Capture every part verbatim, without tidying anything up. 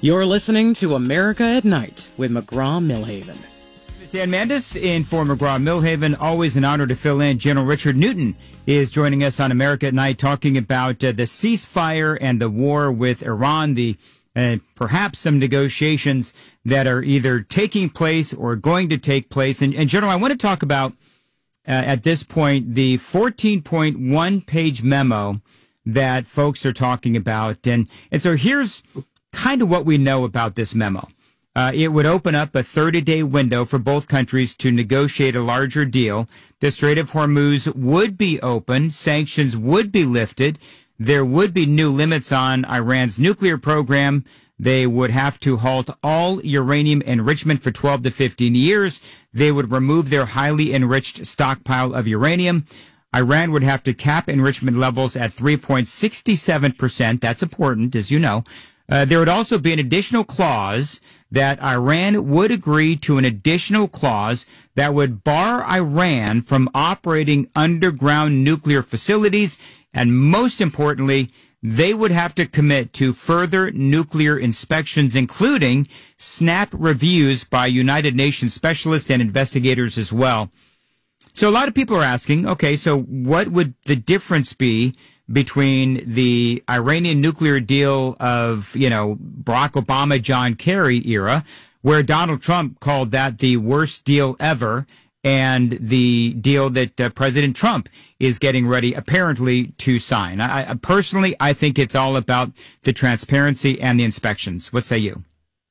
You're listening to America at Night with McGraw-Milhaven. Dan Mandis in for McGraw-Milhaven. Always an honor to fill in. General Richard Newton is joining us on America at Night, talking about uh, the ceasefire and the war with Iran, the uh, perhaps some negotiations that are either taking place or going to take place. And, and General, I want to talk about, uh, at this point, the fourteen point one page memo that folks are talking about. And, and so here's kind of what we know about this memo. Uh, it would open up a thirty-day window for both countries to negotiate a larger deal. The Strait of Hormuz would be open. Sanctions would be lifted. There would be new limits on Iran's nuclear program. They would have to halt all uranium enrichment for twelve to fifteen years. They would remove their highly enriched stockpile of uranium. Iran would have to cap enrichment levels at three point six seven percent. That's important, as you know. Uh, there would also be an additional clause that Iran would agree to an additional clause that would bar Iran from operating underground nuclear facilities. And most importantly, they would have to commit to further nuclear inspections, including snap reviews by United Nations specialists and investigators as well. So a lot of people are asking, okay, so what would the difference be between the Iranian nuclear deal of, you know, Barack Obama, John Kerry era, where Donald Trump called that the worst deal ever, and the deal that uh, President Trump is getting ready, apparently, to sign? I, I personally, I think it's all about the transparency and the inspections. What say you?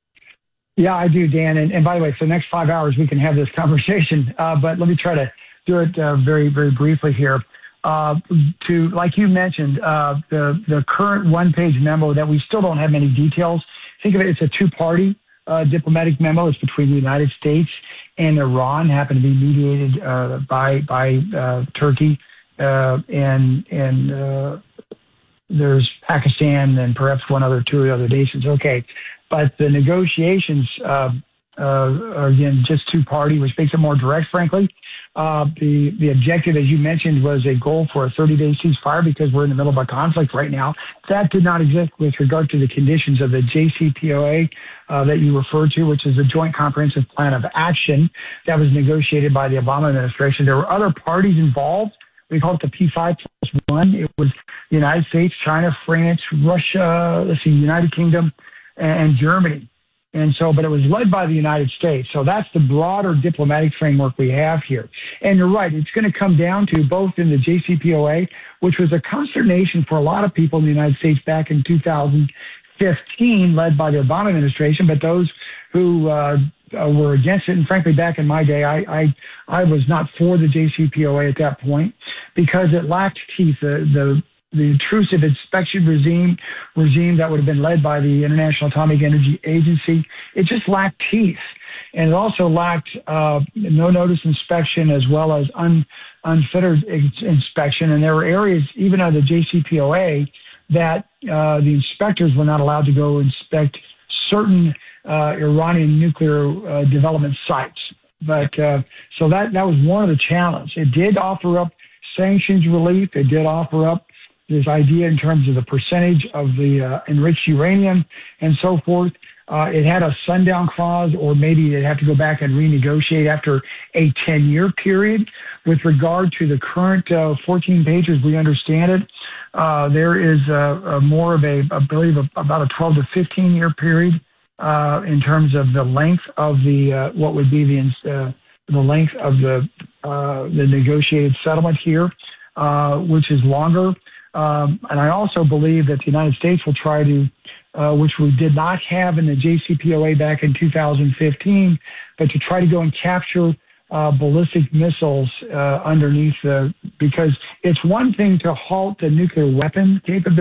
Yeah, I do, Dan. And, and by the way, for the next five hours, we can have this conversation. Uh, but let me try to do it uh, very, very briefly here. Uh, to, like you mentioned, uh, the, the current one-page memo that we still don't have many details. Think of it, it's a two-party uh, diplomatic memo. It's between the United States and Iran, happened to be mediated uh, by by uh, Turkey, uh, and and uh, there's Pakistan and perhaps one other, two other nations. Okay, but the negotiations uh, uh, are, again, just two-party, which makes it more direct, frankly. Uh, the, the objective, as you mentioned, was a goal for a thirty-day ceasefire because we're in the middle of a conflict right now. That did not exist with regard to the conditions of the J C P O A uh, that you referred to, which is the Joint Comprehensive Plan of Action that was negotiated by the Obama administration. There were other parties involved. We call it the P five plus one. It was the United States, China, France, Russia, let's see, United Kingdom, and Germany. And so, but it was led by the United States. So that's the broader diplomatic framework we have here. And you're right, it's going to come down to both in the J C P O A, which was a consternation for a lot of people in the United States back in two thousand fifteen, led by the Obama administration, but those who uh, were against it, and frankly, back in my day, I, I, I was not for the J C P O A at that point because it lacked teeth. The, the The intrusive inspection regime regime that would have been led by the International Atomic Energy Agency, it just lacked teeth. And it also lacked uh, no notice inspection as well as un, unfettered inspection. And there were areas, even under the J C P O A, that uh, the inspectors were not allowed to go inspect certain uh, Iranian nuclear uh, development sites. But uh, so that, that was one of the challenges. It did offer up sanctions relief. It did offer up this idea in terms of the percentage of the uh, enriched uranium and so forth. Uh, it had a sundown clause, or maybe they'd have to go back and renegotiate after a ten-year period. With regard to the current uh, fourteen pages, we understand it. Uh, there is a, a more of a, I believe, a, about a twelve to fifteen-year period uh, in terms of the length of the uh, what would be the uh, the length of the uh, the negotiated settlement here, uh, which is longer. Um, and I also believe that the United States will try to, uh, which we did not have in the J C P O A back in two thousand fifteen, but to try to go and capture uh, ballistic missiles uh, underneath the, because it's one thing to halt the nuclear weapon capability.